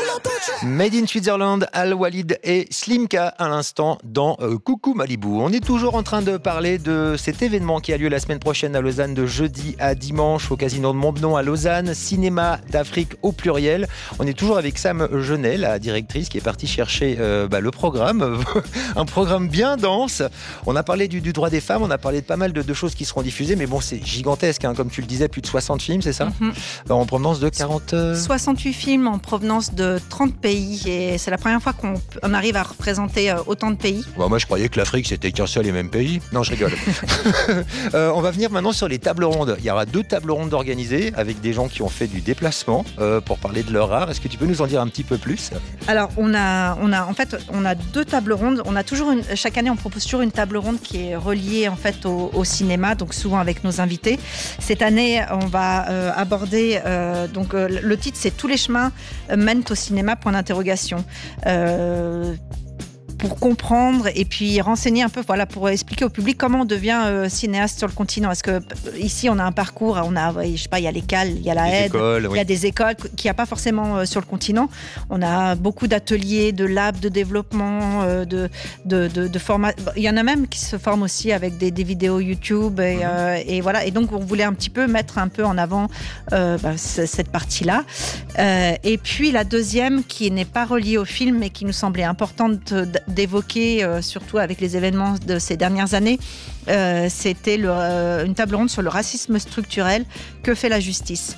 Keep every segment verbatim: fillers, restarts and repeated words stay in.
Made in Switzerland, Al Walid et Slimka à l'instant dans euh, Coucou Malibu. On est toujours en train de parler de cet événement qui a lieu la semaine prochaine à Lausanne, de jeudi à dimanche au Casino de Montbenon à Lausanne, Cinéma d'Afrique au pluriel. On est toujours avec Sam Genet, la directrice, qui est partie chercher euh, bah, le programme, un programme bien dense. On a parlé du, du droit des femmes, on a parlé de pas mal de, de choses qui seront diffusées, mais bon, c'est gigantesque, hein, comme tu le disais, plus de soixante films, c'est ça? Mm-hmm. En provenance de quarante... soixante-huit films en provenance de trente pays, et c'est la première fois qu'on on arrive à représenter autant de pays. Bon, moi, je croyais que l'Afrique, c'était qu'un seul et même pays. Non, je rigole. euh, on va venir maintenant sur les tables rondes. Il y aura deux tables rondes organisées avec des gens qui ont fait du déplacement euh, pour parler de leur art. Est-ce que tu peux nous en dire un petit peu plus? Alors, on a, on a, en fait, on a deux tables rondes. On a toujours une, chaque année, on propose toujours une table ronde qui est reliée en fait au, au cinéma, donc souvent avec nos invités. Cette année, on va euh, aborder euh, donc euh, le titre, c'est Tous les chemins mènent au cinéma. Point d'interrogation. Euh, pour comprendre et puis renseigner un peu, voilà, pour expliquer au public comment on devient euh, cinéaste sur le continent. Parce que euh, ici, on a un parcours, on a, je sais pas, il y a l'École, il y a la Des Aide, écoles, il oui. y a des écoles qu'il n'y a pas forcément euh, sur le continent. On a beaucoup d'ateliers, de labs de développement, euh, de, de, de, de format. Il y en a même qui se forment aussi avec des, des vidéos YouTube et, mmh. euh, et voilà. Et donc, on voulait un petit peu mettre un peu en avant euh, bah, cette partie-là. Euh, et puis, la deuxième, qui n'est pas reliée au film, mais qui nous semblait importante d'évoquer, euh, surtout avec les événements de ces dernières années, euh, c'était le, euh, une table ronde sur le racisme structurel. Que fait la justice?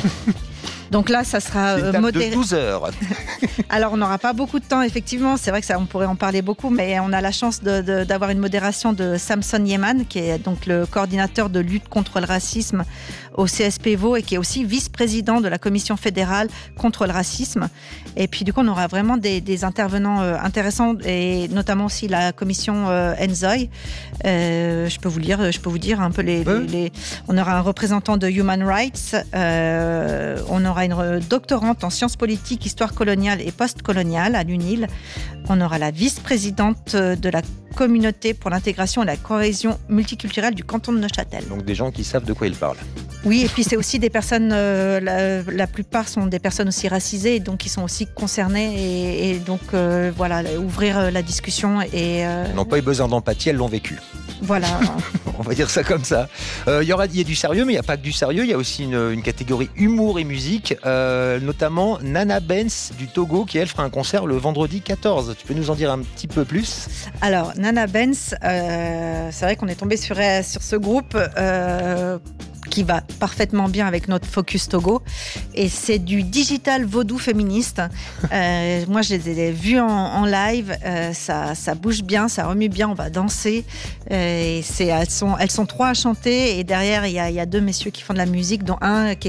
Donc là, ça sera une table modéré. de douze heures. Alors, on n'aura pas beaucoup de temps, effectivement. C'est vrai que ça, on pourrait en parler beaucoup, mais on a la chance de, de, d'avoir une modération de Samson Yeman, qui est donc le coordinateur de lutte contre le racisme au C S P Vaud et qui est aussi vice-président de la Commission fédérale contre le racisme. Et puis, du coup, on aura vraiment des, des intervenants euh, intéressants, et notamment aussi la commission euh, Enzoy. Euh, je peux vous lire, je peux vous dire un peu les. Ouais. les, les... On aura un représentant de Human Rights. Euh, on aura une doctorante en sciences politiques, histoire coloniale et post-coloniale à l'U N I L. On aura la vice-présidente de la communauté pour l'intégration et la cohésion multiculturelle du canton de Neuchâtel. Donc des gens qui savent de quoi ils parlent. Oui, et puis c'est aussi des personnes, euh, la, la plupart sont des personnes aussi racisées, donc qui sont aussi concernées, et, et donc euh, voilà, ouvrir la discussion. Et, euh, Elles n'ont pas eu besoin d'empathie, elles l'ont vécu. Voilà. On va dire ça comme ça. Euh, il y aura, il y a du sérieux, mais il n'y a pas que du sérieux. Il y a aussi une, une catégorie humour et musique, euh, notamment Nana Benz du Togo, qui elle fera un concert le vendredi quatorze. Tu peux nous en dire un petit peu plus? Alors, Nana Benz, euh, c'est vrai qu'on est tombé sur, sur ce groupe euh, qui va parfaitement bien avec notre Focus Togo. Et c'est du digital vaudou féministe. Euh, moi, je les ai vus en, en live. Euh, ça, ça bouge bien, ça remue bien, on va danser. Euh, et c'est, elles, sont, elles sont trois à chanter. Et derrière, il y a, il y a deux messieurs qui font de la musique, dont un qui est